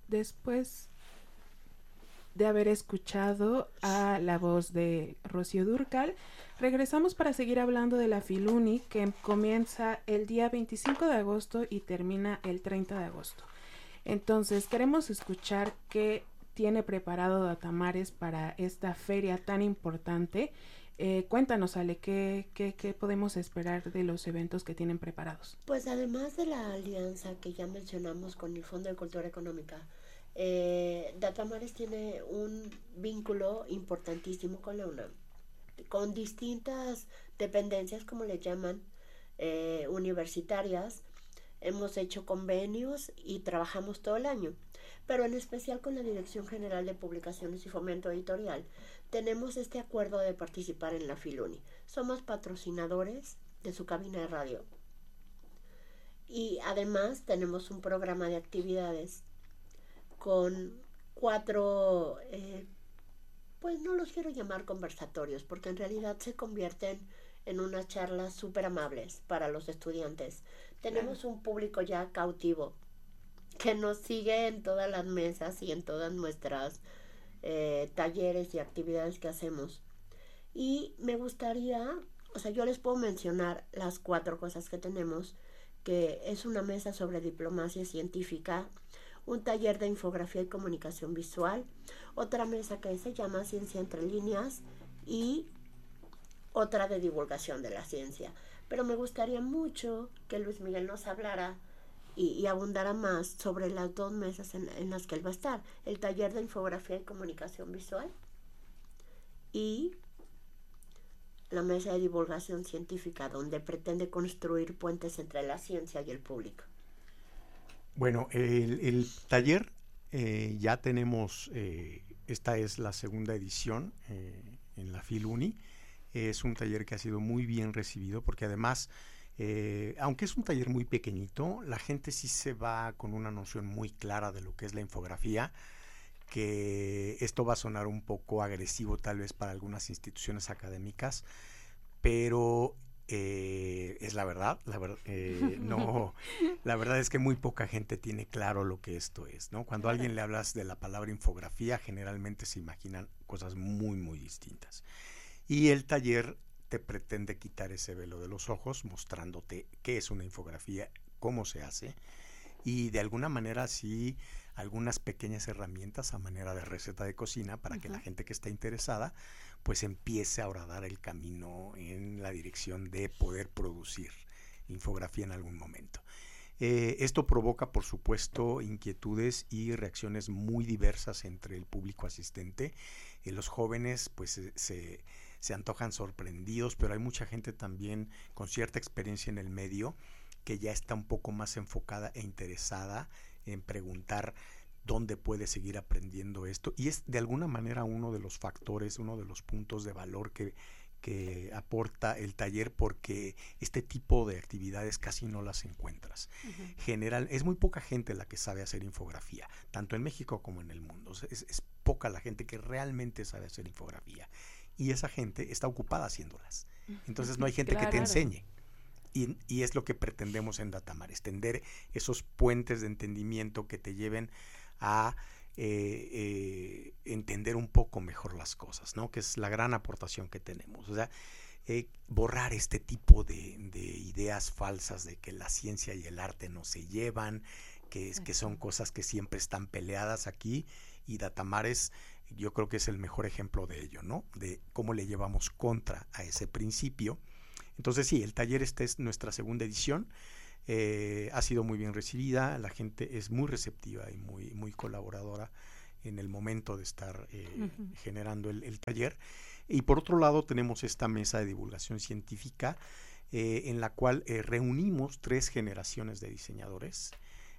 después de haber escuchado a la voz de Rocío Dúrcal, regresamos para seguir hablando de la Filuni, que comienza el día 25 de agosto y termina el 30 de agosto. Entonces, queremos escuchar qué tiene preparado Datamares para esta feria tan importante. Cuéntanos, Ale, ¿qué podemos esperar de los eventos que tienen preparados? Pues además de la alianza que ya mencionamos con el Fondo de Cultura Económica, Datamares tiene un vínculo importantísimo con la UNAM, con distintas dependencias, como le llaman, universitarias. Hemos hecho convenios y trabajamos todo el año, pero en especial con la Dirección General de Publicaciones y Fomento Editorial tenemos este acuerdo de participar en la Filuni. Somos patrocinadores de su cabina de radio y además tenemos un programa de actividades con 4, pues no los quiero llamar conversatorios, porque en realidad se convierten en unas charlas súper amables para los estudiantes. Tenemos un público ya cautivo que nos sigue en todas las mesas y en todas nuestras talleres y actividades que hacemos. Y me gustaría, o sea, yo les puedo mencionar las 4 cosas que tenemos, que es una mesa sobre diplomacia científica, un taller de infografía y comunicación visual, otra mesa que se llama Ciencia entre líneas y otra de divulgación de la ciencia. Pero me gustaría mucho que Luis Miguel nos hablara y abundara más sobre las 2 mesas en las que él va a estar, el taller de infografía y comunicación visual y la mesa de divulgación científica, donde pretende construir puentes entre la ciencia y el público. Bueno, el taller ya tenemos, esta es la segunda edición en la Filuni. Es un taller que ha sido muy bien recibido porque además, aunque es un taller muy pequeñito, la gente sí se va con una noción muy clara de lo que es la infografía, que esto va a sonar un poco agresivo tal vez para algunas instituciones académicas, pero es no, la verdad es que muy poca gente tiene claro lo que esto es, ¿no? Cuando a alguien le hablas de la palabra infografía, generalmente se imaginan cosas muy, muy distintas. Y el taller te pretende quitar ese velo de los ojos, mostrándote qué es una infografía, cómo se hace, y de alguna manera sí algunas pequeñas herramientas a manera de receta de cocina para que la gente que está interesada pues empiece ahora a dar el camino en la dirección de poder producir infografía en algún momento. Esto provoca, por supuesto, inquietudes y reacciones muy diversas entre el público asistente. Los jóvenes pues se antojan sorprendidos, pero hay mucha gente también con cierta experiencia en el medio que ya está un poco más enfocada e interesada en preguntar dónde puede seguir aprendiendo esto, y es de alguna manera uno de los factores, uno de los puntos de valor que aporta el taller, porque este tipo de actividades casi no las encuentras. Es muy poca gente la que sabe hacer infografía, tanto en México como en el mundo. Es poca la gente que realmente sabe hacer infografía, y esa gente está ocupada haciéndolas. Entonces no hay gente que te enseñe. Y es lo que pretendemos en Datamares, tender esos puentes de entendimiento que te lleven a entender un poco mejor las cosas, ¿no? Que es la gran aportación que tenemos. O sea, borrar este tipo de ideas falsas de que la ciencia y el arte no se llevan, que son cosas que siempre están peleadas aquí, y Datamares yo creo que es el mejor ejemplo de ello, ¿no? De cómo le llevamos contra a ese principio. Entonces sí, el taller esta es nuestra segunda edición, ha sido muy bien recibida, la gente es muy receptiva y muy, muy colaboradora en el momento de estar generando el taller. Y por otro lado tenemos esta mesa de divulgación científica en la cual reunimos 3 generaciones de diseñadores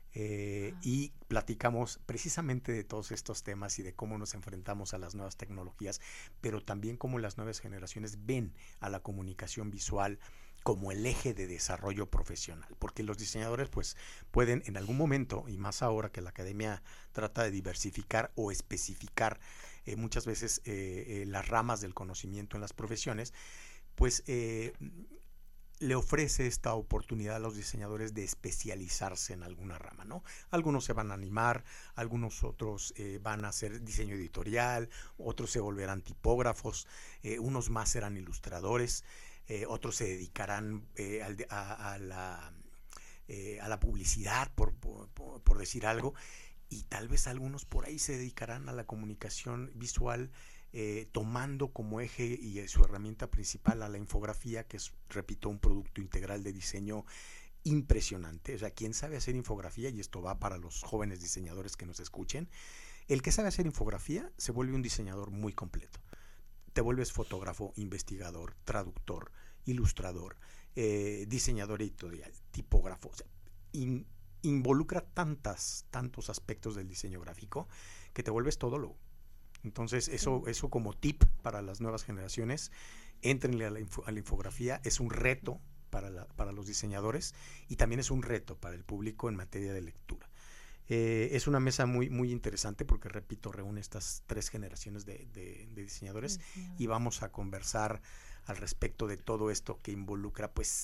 y platicamos precisamente de todos estos temas y de cómo nos enfrentamos a las nuevas tecnologías, pero también cómo las nuevas generaciones ven a la comunicación visual como el eje de desarrollo profesional, porque los diseñadores pues pueden en algún momento, y más ahora que la academia trata de diversificar o especificar muchas veces las ramas del conocimiento en las profesiones, pues le ofrece esta oportunidad a los diseñadores de especializarse en alguna rama, ¿no? Algunos se van a animar, algunos otros van a hacer diseño editorial, otros se volverán tipógrafos, unos más serán ilustradores, otros se dedicarán a la publicidad, por decir algo, y tal vez algunos por ahí se dedicarán a la comunicación visual, tomando como eje y su herramienta principal a la infografía, que es, repito, un producto integral de diseño impresionante. O sea, quien sabe hacer infografía, y esto va para los jóvenes diseñadores que nos escuchen, el que sabe hacer infografía se vuelve un diseñador muy completo. Te vuelves fotógrafo, investigador, traductor, ilustrador, diseñador editorial, tipógrafo. O sea, involucra tantos aspectos del diseño gráfico que te vuelves todólogo. Entonces, eso como tip para las nuevas generaciones, éntrenle a la infografía. Es un reto para los diseñadores y también es un reto para el público en materia de lectura. Es una mesa muy, muy interesante porque, repito, reúne estas 3 generaciones de diseñadores y vamos a conversar al respecto de todo esto que involucra, pues,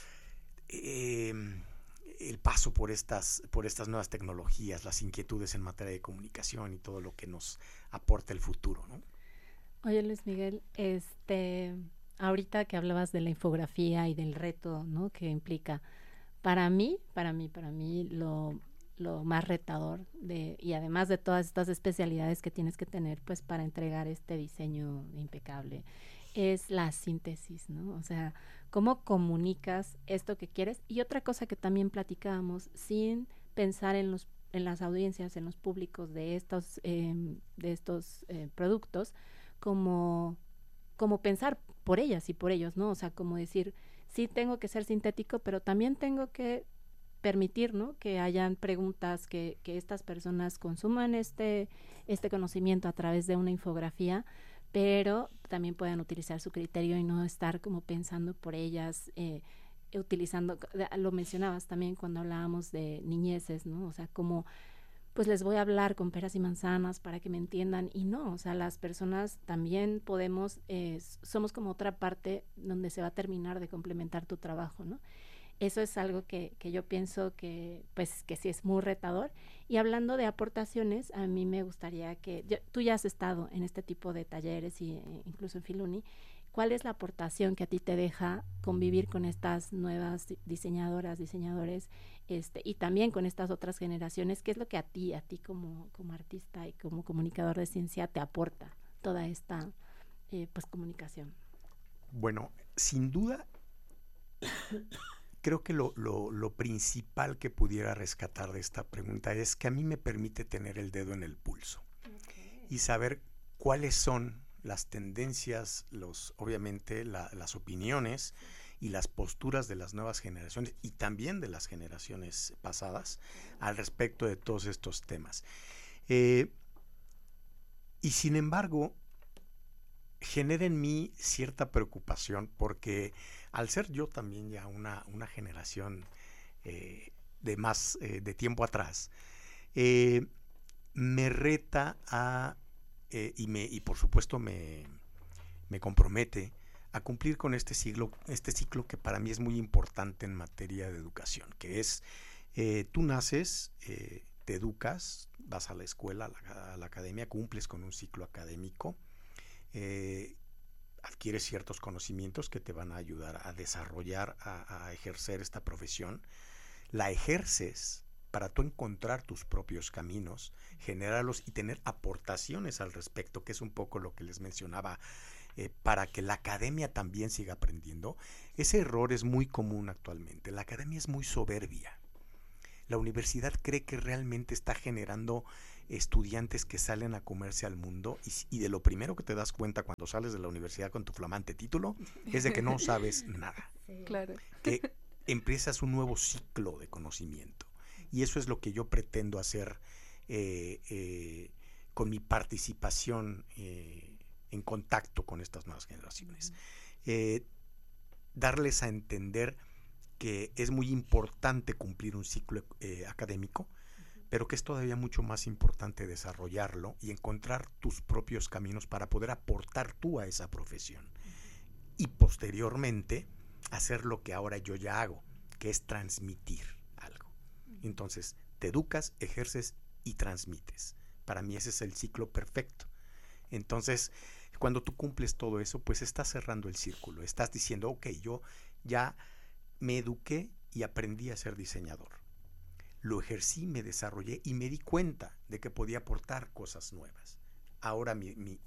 el paso por estas nuevas tecnologías, las inquietudes en materia de comunicación y todo lo que nos aporta el futuro, ¿no? Oye, Luis Miguel, ahorita que hablabas de la infografía y del reto, ¿no?, que implica, para mí lo más retador y además de todas estas especialidades que tienes que tener, pues, para entregar este diseño impecable, es la síntesis, ¿no? O sea, cómo comunicas esto que quieres. Y otra cosa que también platicábamos, sin pensar en las audiencias, en los públicos de estos productos, como pensar por ellas y por ellos, ¿no? O sea, como decir, sí tengo que ser sintético, pero también tengo que permitir, ¿no?, que hayan preguntas, que estas personas consuman este conocimiento a través de una infografía, pero también puedan utilizar su criterio y no estar como pensando por ellas, utilizando, lo mencionabas también cuando hablábamos de niñeces, ¿no? O sea, como, pues les voy a hablar con peras y manzanas para que me entiendan, y no, o sea, las personas también podemos, somos como otra parte donde se va a terminar de complementar tu trabajo, ¿no? Eso es algo que yo pienso que sí es muy retador. Y hablando de aportaciones, a mí me gustaría tú ya has estado en este tipo de talleres y incluso en Filuni. ¿Cuál es la aportación que a ti te deja convivir con estas nuevas diseñadoras, diseñadores, y también con estas otras generaciones? ¿Qué es lo que a ti como artista y como comunicador de ciencia te aporta toda esta pues comunicación? Bueno, sin duda, creo que lo principal que pudiera rescatar de esta pregunta es que a mí me permite tener el dedo en el pulso y saber cuáles son las tendencias, obviamente las opiniones y las posturas de las nuevas generaciones y también de las generaciones pasadas al respecto de todos estos temas. Y sin embargo, genera en mí cierta preocupación porque al ser yo también ya una generación de tiempo atrás, me reta y por supuesto me compromete a cumplir con este ciclo que para mí es muy importante en materia de educación, que es tú naces, te educas, vas a la escuela, a la academia, cumples con un ciclo académico, adquieres ciertos conocimientos que te van a ayudar a desarrollar, a ejercer esta profesión, la ejerces para tú encontrar tus propios caminos, generarlos y tener aportaciones al respecto, que es un poco lo que les mencionaba, para que la academia también siga aprendiendo. Ese error es muy común actualmente. La academia es muy soberbia. La universidad cree que realmente está generando estudiantes que salen a comerse al mundo y de lo primero que te das cuenta cuando sales de la universidad con tu flamante título es de que no sabes nada. Sí. Claro. Que empiezas un nuevo ciclo de conocimiento y eso es lo que yo pretendo hacer con mi participación en contacto con estas nuevas generaciones. Darles a entender que es muy importante cumplir un ciclo académico, pero que es todavía mucho más importante desarrollarlo y encontrar tus propios caminos para poder aportar tú a esa profesión. Y posteriormente hacer lo que ahora yo ya hago, que es transmitir algo. Entonces, te educas, ejerces y transmites. Para mí ese es el ciclo perfecto. Entonces, cuando tú cumples todo eso, pues estás cerrando el círculo. Estás diciendo, ok, yo ya me eduqué y aprendí a ser diseñador. Lo ejercí, me desarrollé y me di cuenta de que podía aportar cosas nuevas. Ahora mi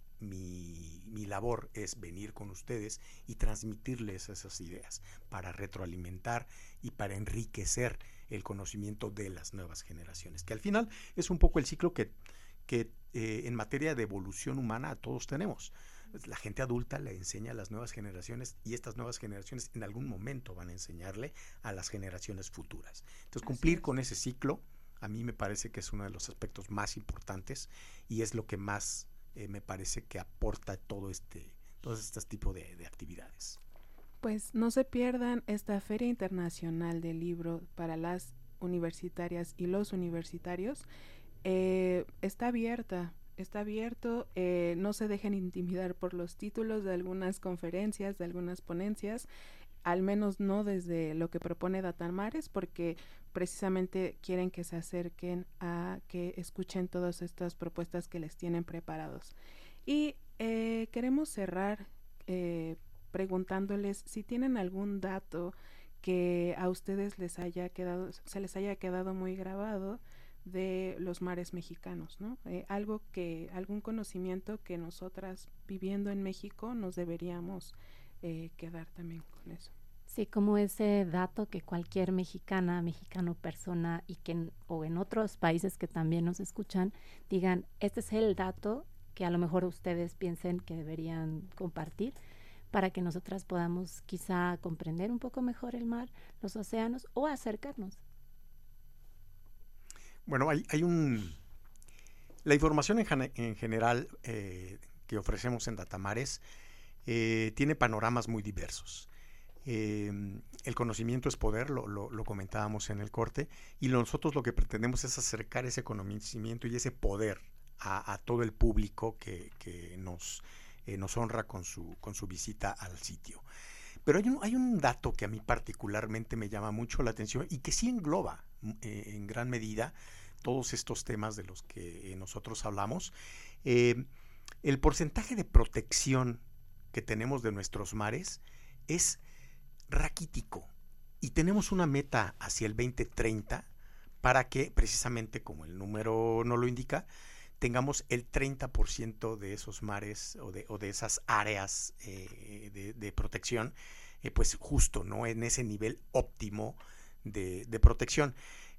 labor es venir con ustedes y transmitirles esas ideas para retroalimentar y para enriquecer el conocimiento de las nuevas generaciones, que al final es un poco el ciclo que en materia de evolución humana a todos tenemos. La gente adulta le enseña a las nuevas generaciones y estas nuevas generaciones en algún momento van a enseñarle a las generaciones futuras. Entonces, cumplir con ese ciclo a mí me parece que es uno de los aspectos más importantes y es lo que más me parece que aporta todos estos tipos de actividades. Pues no se pierdan esta Feria Internacional del Libro para las universitarias y los universitarios. Está abierto, no se dejen intimidar por los títulos de algunas conferencias, de algunas ponencias, al menos no desde lo que propone Datamares, porque precisamente quieren que se acerquen a que escuchen todas estas propuestas que les tienen preparados. Y queremos cerrar preguntándoles si tienen algún dato que a ustedes se les haya quedado muy grabado de los mares mexicanos, ¿no? Algún conocimiento que nosotras viviendo en México nos deberíamos quedar también con eso. Sí, como ese dato que cualquier mexicano, persona o en otros países que también nos escuchan, digan, este es el dato que a lo mejor ustedes piensen que deberían compartir para que nosotras podamos quizá comprender un poco mejor el mar, los océanos o acercarnos. Bueno, la información en general que ofrecemos en Datamares tiene panoramas muy diversos. El conocimiento es poder, lo comentábamos en el corte, y nosotros lo que pretendemos es acercar ese conocimiento y ese poder a todo el público que nos honra con su visita al sitio. Pero hay un dato que a mí particularmente me llama mucho la atención y que sí engloba en gran medida todos estos temas de los que nosotros hablamos. El porcentaje de protección que tenemos de nuestros mares es raquítico y tenemos una meta hacia el 2030 para que, precisamente como el número no lo indica, tengamos el 30% de esos mares o de esas áreas de protección, pues justo, ¿no?, en ese nivel óptimo de protección.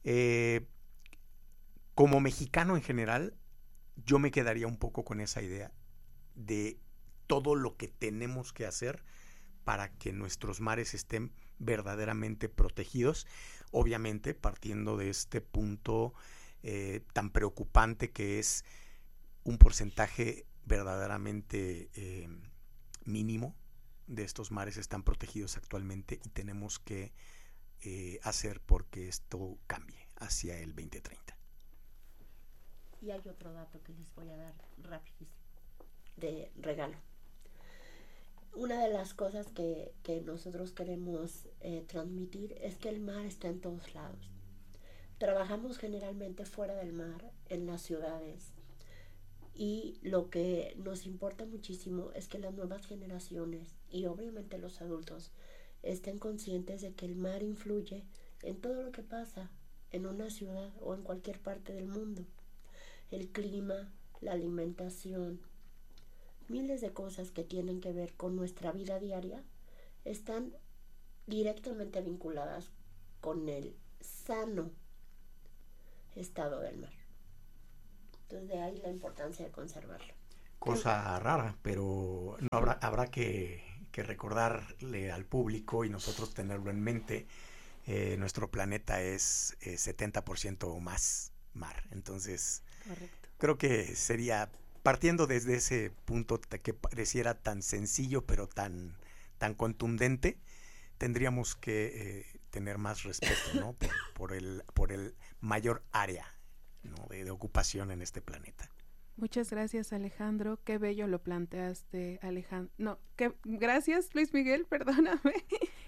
Como mexicano en general, yo me quedaría un poco con esa idea de todo lo que tenemos que hacer para que nuestros mares estén verdaderamente protegidos, obviamente partiendo de este punto tan preocupante que es un porcentaje verdaderamente mínimo de estos mares están protegidos actualmente y tenemos que hacer porque esto cambie hacia el 2030. Y hay otro dato que les voy a dar rapidísimo, de regalo. Una de las cosas que nosotros queremos transmitir es que el mar está en todos lados. Trabajamos generalmente fuera del mar, en las ciudades, y lo que nos importa muchísimo es que las nuevas generaciones y obviamente los adultos estén conscientes de que el mar influye en todo lo que pasa en una ciudad o en cualquier parte del mundo. El clima, la alimentación, miles de cosas que tienen que ver con nuestra vida diaria están directamente vinculadas con el sano estado del mar. Entonces de ahí la importancia de conservarlo. Cosa rara, pero no habrá que recordarle al público y nosotros tenerlo en mente. Nuestro planeta es 70% o más mar. Entonces, correcto, creo que sería, partiendo desde ese punto que pareciera tan sencillo pero tan contundente, tendríamos que tener más respeto, ¿no? por el mayor área, ¿no?, de ocupación en este planeta. Muchas gracias, Alejandro. Qué bello lo planteaste, Alejandro. No, gracias, Luis Miguel, perdóname.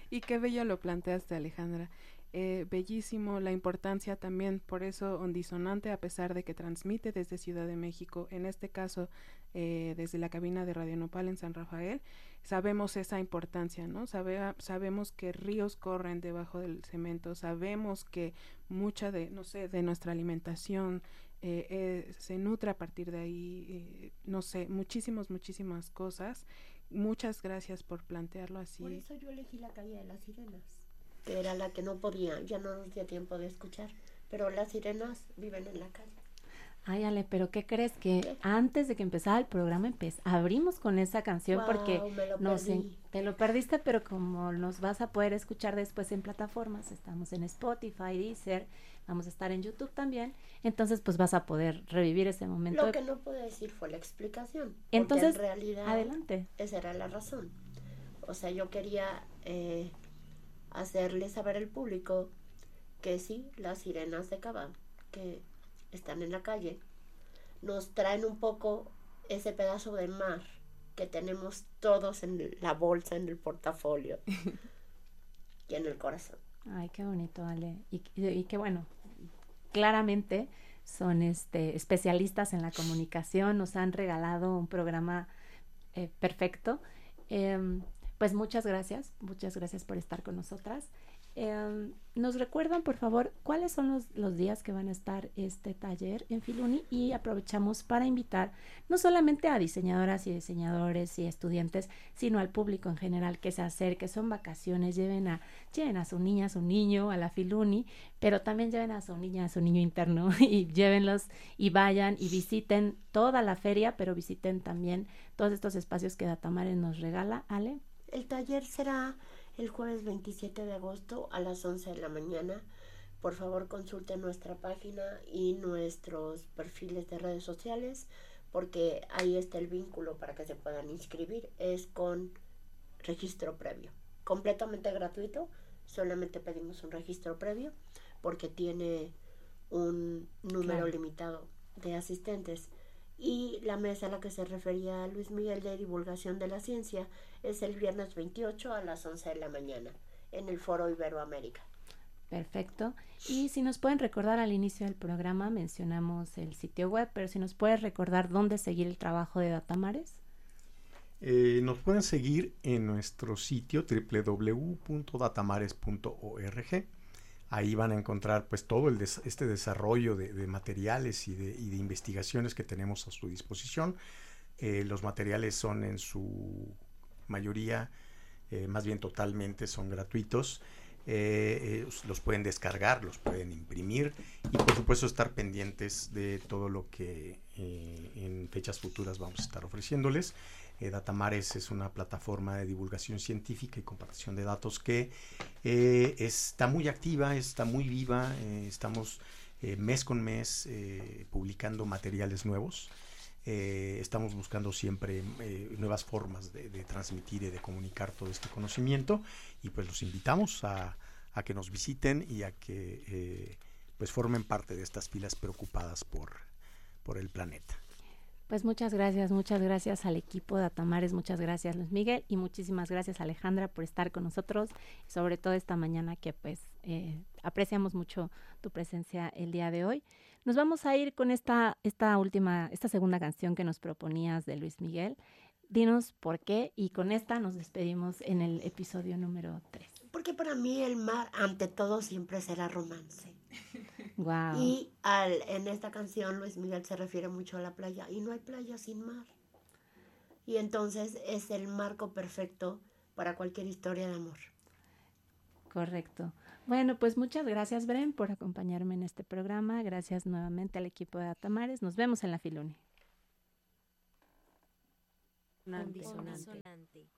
Y qué bello lo planteaste, Alejandra. Bellísimo, la importancia también, por eso Ondisonante, a pesar de que transmite desde Ciudad de México, en este caso desde la cabina de Radio Nopal en San Rafael, sabemos esa importancia, ¿no? Sabemos que ríos corren debajo del cemento, sabemos que mucha de, no sé, de nuestra alimentación se nutre a partir de ahí, no sé, muchísimas cosas. Muchas gracias por plantearlo así. Por eso yo elegí la calle de las sirenas, que era la que no podía, ya no nos dio tiempo de escuchar, pero las sirenas viven en la calle. Ay, Ale, pero ¿qué crees? Que antes de que empezara el programa abrimos con esa canción porque te lo perdiste, pero como nos vas a poder escuchar después en plataformas, estamos en Spotify, Deezer, vamos a estar en YouTube también, entonces pues vas a poder revivir ese momento. Lo que no pude decir fue la explicación, entonces, porque en realidad adelante. Esa era la razón. O sea, yo quería hacerle saber al público que sí, las sirenas de Cabá, que están en la calle, nos traen un poco ese pedazo de mar que tenemos todos en la bolsa, en el portafolio y en el corazón. Ay, qué bonito, Ale. Y qué bueno, claramente son especialistas en la comunicación, nos han regalado un programa perfecto. Pues muchas gracias por estar con nosotras. Nos recuerdan, por favor, cuáles son los días que van a estar este taller en Filuni, y aprovechamos para invitar no solamente a diseñadoras y diseñadores y estudiantes, sino al público en general que se acerque. Son vacaciones, lleven a su niña, a su niño a la Filuni, pero también lleven a su niña, a su niño interno y llévenlos y vayan y visiten toda la feria, pero visiten también todos estos espacios que Datamares nos regala. Ale. El taller será el jueves 27 de agosto a las 11 de la mañana. Por favor, consulten nuestra página y nuestros perfiles de redes sociales, porque ahí está el vínculo para que se puedan inscribir. Es con registro previo, completamente gratuito. Solamente pedimos un registro previo porque tiene un número limitado de asistentes. Y la mesa a la que se refería Luis Miguel de divulgación de la ciencia es el viernes 28 a las 11 de la mañana en el Foro Iberoamérica. Perfecto. Y si nos pueden recordar, al inicio del programa mencionamos el sitio web, pero si nos puedes recordar dónde seguir el trabajo de Datamares. Nos pueden seguir en nuestro sitio www.datamares.org. Ahí van a encontrar pues todo este desarrollo de materiales y de investigaciones que tenemos a su disposición. Los materiales son en su mayoría, más bien totalmente, son gratuitos. Los pueden descargar, los pueden imprimir y por supuesto estar pendientes de todo lo que en fechas futuras vamos a estar ofreciéndoles. Datamares es una plataforma de divulgación científica y compartición de datos que está muy activa, está muy viva. Estamos mes con mes publicando materiales nuevos. Estamos buscando siempre nuevas formas de transmitir y de comunicar todo este conocimiento, y pues los invitamos a que nos visiten y a que pues formen parte de estas filas preocupadas por el planeta. Pues muchas gracias al equipo de Datamares, muchas gracias Luis Miguel y muchísimas gracias Alejandra por estar con nosotros, sobre todo esta mañana que pues apreciamos mucho tu presencia el día de hoy. Nos vamos a ir con esta segunda canción que nos proponías de Luis Miguel. Dinos por qué, y con esta nos despedimos en el episodio número 3. Porque para mí el mar, ante todo, siempre será romance. Wow. Y en esta canción Luis Miguel se refiere mucho a la playa, y no hay playa sin mar. Y entonces es el marco perfecto para cualquier historia de amor. Correcto. Bueno, pues muchas gracias, Bren, por acompañarme en este programa. Gracias nuevamente al equipo de Datamares. Nos vemos en la Filuni. Ondisonante.